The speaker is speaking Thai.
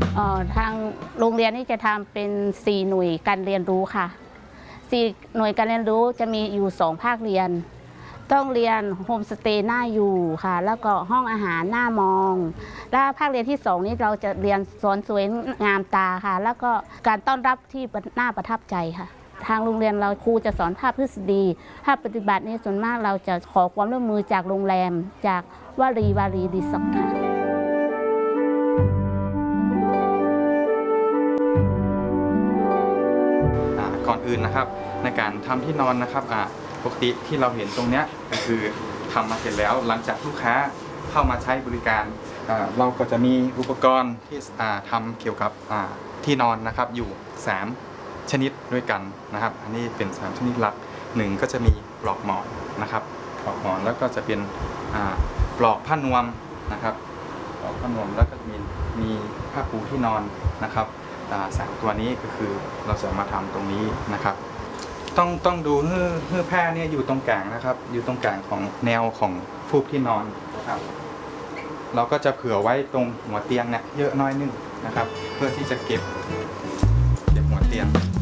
ทางโรงเรียนนี่จะทำเป็น4หน่วยการเรียนรู้ค่ะ4หน่วยการเรียนรู้จะมีอยู่2ภาคเรียนต้องเรียนโฮมสเตย์หน้าอยู่ค่ะแล้วก็ห้องอาหารหน้ามองและภาคเรียนที่2นี้เราจะเรียนสอนสวยงามตาค่ะแล้วก็การต้อนรับที่น่าประทับใจค่ะทางโรงเรียนเราครูจะสอนภาคทฤษฎีภาคปฏิบัตินี่ส่วนมากเราจะขอความร่วมมือจากโรงแรมจากวารีรีสอร์ทค่ะก่อนอื่นนะครับในการทำที่นอนนะครับปกติที่เราเห็นตรงนี้ก็คือทำมาเสร็จแล้วหลังจากลูกค้าเข้ามาใช้บริการเราก็จะมีอุปกรณ์ที่ทำเกี่ยวกับที่นอนนะครับอยู่3ชนิดด้วยกันนะครับอันนี้เป็น3ชนิดหลัก1ก็จะมีปลอกหมอนนะครับปลอกหมอนแล้วก็จะเป็นปลอกผ้านวมนะครับปลอกผ้านวมแล้วก็มีผ้าปูที่นอนนะครับ3ตัวนี้ก็คือเราจะมาทำตรงนี้นะครับต้องดูฮื้อผ้าเนี่ยอยู่ตรงกลางนะครับอยู่ตรงกลางของแนวของฟูกที่นอนนะครับเราก็จะเผื่อไว้ตรงหัวเตียงเนี่ยเยอะน้อยนึงนะครับเพื่อที่จะเก็บหัวเตียง